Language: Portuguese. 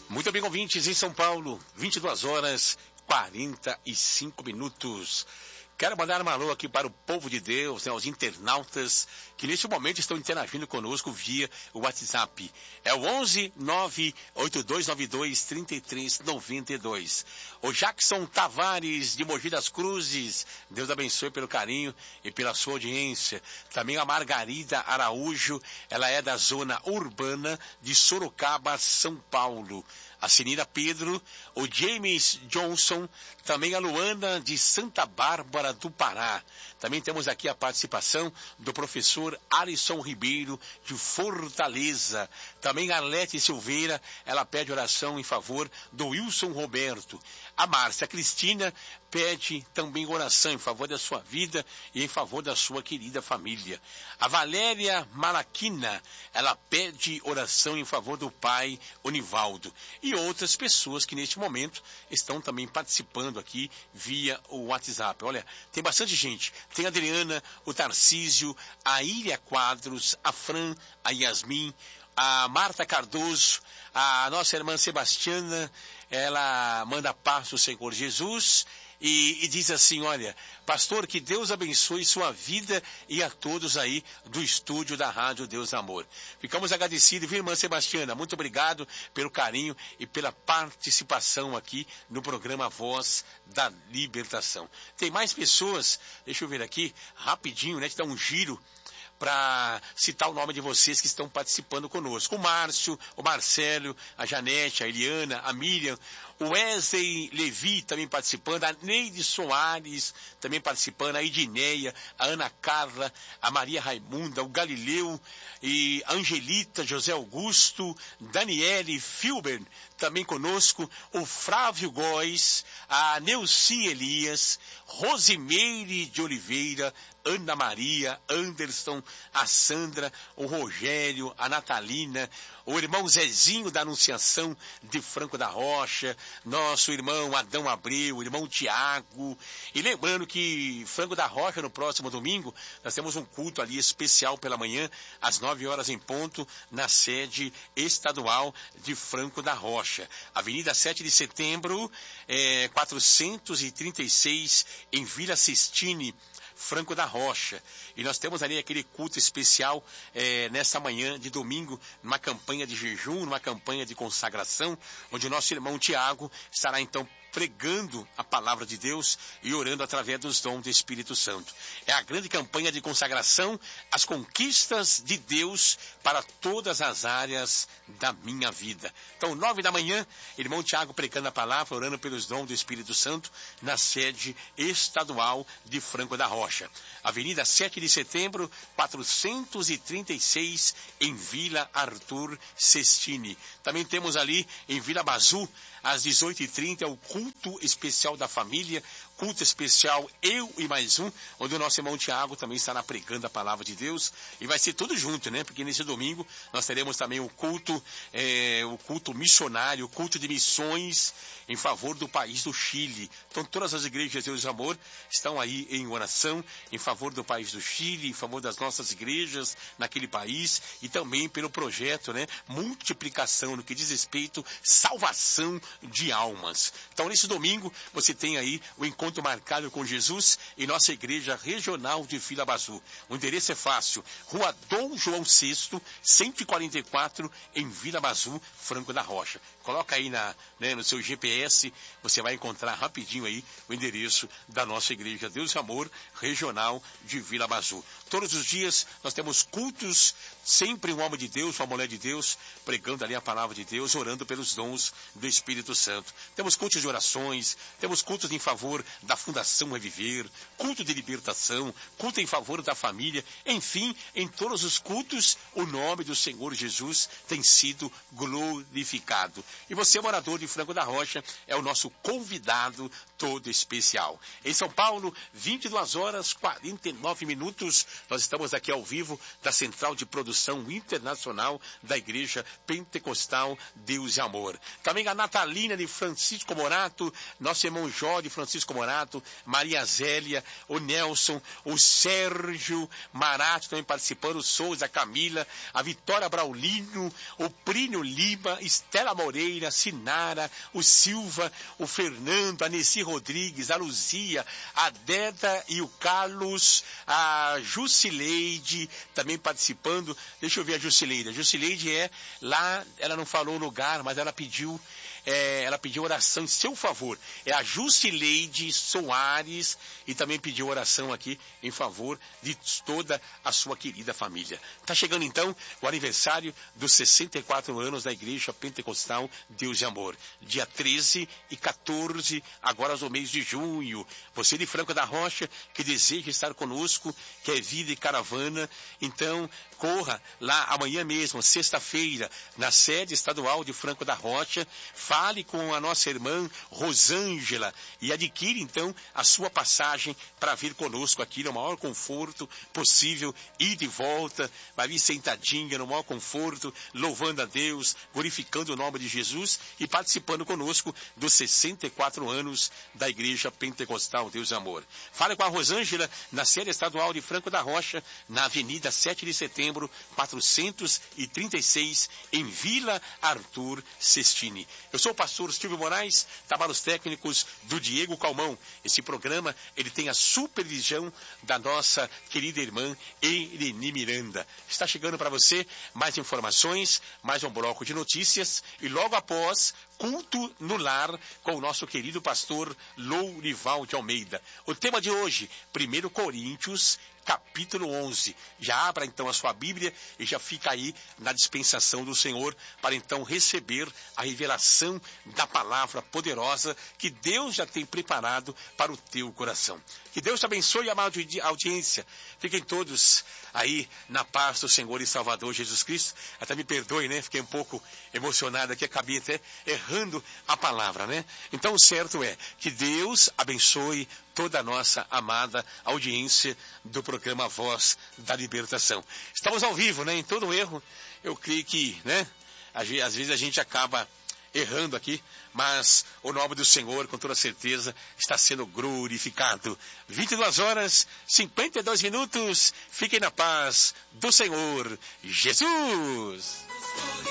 Muito bem, ouvintes, em São Paulo, 22 horas 45 minutos. Quero mandar um alô aqui para o povo de Deus, né, os internautas que neste momento estão interagindo conosco via o WhatsApp. É o 11-98292-3392. O Jackson Tavares, de Mogi das Cruzes, Deus abençoe pelo carinho e pela sua audiência. Também a Margarida Araújo, ela é da zona urbana de Sorocaba, São Paulo. A Sinira Pedro, o James Johnson, também a Luana de Santa Bárbara do Pará. Também temos aqui a participação do professor Alisson Ribeiro, de Fortaleza. Também a Lete Silveira, ela pede oração em favor do Wilson Roberto. A Márcia Cristina pede também oração em favor da sua vida e em favor da sua querida família. A Valéria Malaquina, ela pede oração em favor do pai Onivaldo. E outras pessoas que neste momento estão também participando aqui via o WhatsApp. Olha, tem bastante gente. Tem a Adriana, o Tarcísio, a Ilha Quadros, a Fran, a Yasmin, a Marta Cardoso, a nossa irmã Sebastiana, ela manda paz do Senhor Jesus e diz assim, olha, pastor, que Deus abençoe sua vida e a todos aí do estúdio da Rádio Deus Amor. Ficamos agradecidos, viu, irmã Sebastiana? Muito obrigado pelo carinho e pela participação aqui no programa Voz da Libertação. Tem mais pessoas, deixa eu ver aqui, rapidinho, né, te dar um giro para citar o nome de vocês que estão participando conosco. O Márcio, o Marcelo, a Janete, a Eliana, a Miriam, o Wesley Levi também participando, a Neide Soares também participando, a Idineia, a Ana Carla, a Maria Raimunda, o Galileu, e a Angelita, José Augusto, Daniele Filber também conosco, o Flávio Góes, a Neuci Elias, Rosimeire de Oliveira, Ana Maria, Anderson, a Sandra, o Rogério, a Natalina, o irmão Zezinho da Anunciação de Franco da Rocha, nosso irmão Adão Abreu, o irmão Tiago. E lembrando que Franco da Rocha, no próximo domingo, nós temos um culto ali especial pela manhã, às 9 horas em ponto, na sede estadual de Franco da Rocha. Avenida 7 de Setembro, 436, em Vila Sistine, Franco da Rocha. E nós temos ali aquele culto especial nesta manhã de domingo, numa campanha de jejum, numa campanha de consagração, onde o nosso irmão Tiago estará então pregando a palavra de Deus e orando através dos dons do Espírito Santo. É a grande campanha de consagração, as conquistas de Deus para todas as áreas da minha vida. Então, 9 da manhã, irmão Tiago pregando a palavra, orando pelos dons do Espírito Santo, na sede estadual de Franco da Rocha. Avenida 7 de Setembro, 436, em Vila Arthur Sestini. Também temos ali, em Vila Bazu, às 18h30, o culto especial da família, culto especial Eu e Mais Um, onde o nosso irmão Tiago também estará pregando a palavra de Deus, e vai ser tudo junto, né? Porque nesse domingo nós teremos também o culto missionário, o culto de missões em favor do país do Chile. Então todas as igrejas de Deus e Amor estão aí em oração em favor do país do Chile, em favor das nossas igrejas naquele país, e também pelo projeto, né? Multiplicação, no que diz respeito, salvação de almas. Então nesse domingo você tem aí o encontro marcado com Jesus em nossa igreja regional de Vila Bazu. O endereço é fácil, Rua Dom João VI, 144, em Vila Bazu, Franco da Rocha. Coloca aí no seu GPS, você vai encontrar rapidinho aí o endereço da nossa igreja Deus e Amor regional de Vila Bazu. Todos os dias nós temos cultos, sempre um homem de Deus, uma mulher de Deus, pregando ali a palavra de Deus, orando pelos dons do Espírito Santo. Temos cultos de orações, temos cultos em favor da Fundação Reviver, culto de libertação, culto em favor da família, enfim, em todos os cultos, o nome do Senhor Jesus tem sido glorificado. E você, morador de Franco da Rocha, é o nosso convidado todo especial. Em São Paulo, 22 horas 49 minutos, nós estamos aqui ao vivo da Central de Produção Internacional da Igreja Pentecostal Deus e Amor. Também a Natalina de Francisco Morato, Morato, nosso irmão Jorge Francisco Morato, Maria Zélia, o Nelson, o Sérgio Marato também participando, o Souza, a Camila, a Vitória Braulino, o Prínio Lima, Estela Moreira, Sinara, o Silva, o Fernando, a Nessi Rodrigues, a Luzia, a Deda e o Carlos, a Jusileide também participando. Deixa eu ver a Jusileide. A Jusileide é lá, ela não falou o lugar, mas ela pediu oração em seu favor. É a Jusileide Soares e também pediu oração aqui em favor de toda a sua querida família. Está chegando então o aniversário dos 64 anos da Igreja Pentecostal Deus e Amor. Dia 13 e 14, agora no mês de junho. Você de Franco da Rocha, que deseja estar conosco, que é vida e caravana, então corra lá amanhã mesmo, sexta-feira, na sede estadual de Franco da Rocha, fale com a nossa irmã Rosângela e adquire então a sua passagem para vir conosco aqui no maior conforto possível, ida e volta, vai vir sentadinha no maior conforto, louvando a Deus, glorificando o nome de Jesus e participando conosco dos 64 anos da Igreja Pentecostal Deus e Amor. Fale com a Rosângela na sede estadual de Franco da Rocha, na Avenida 7 de Setembro, 436, em Vila Arthur Sestini. Eu sou o pastor Silvio Moraes, trabalhos técnicos do Diego Calmão. Esse programa, ele tem a supervisão da nossa querida irmã Eleni Miranda. Está chegando para você mais informações, mais um bloco de notícias e logo após, culto no lar com o nosso querido pastor Lourival de Almeida. O tema de hoje, 1 Coríntios, capítulo 11. Já abra então a sua Bíblia e já fica aí na dispensação do Senhor para então receber a revelação da palavra poderosa que Deus já tem preparado para o teu coração. Que Deus te abençoe, amada audiência. Fiquem todos aí na paz do Senhor e Salvador Jesus Cristo. Até me perdoe, né? Fiquei um pouco emocionado aqui, acabei até errando a palavra, né? Então o certo é que Deus abençoe toda a nossa amada audiência do programa Voz da Libertação. Estamos ao vivo, né? Em todo erro, eu creio que, né? Às vezes a gente acaba errando aqui, mas o nome do Senhor, com toda certeza, está sendo glorificado. 22 horas, 52 minutos. Fiquem na paz do Senhor Jesus.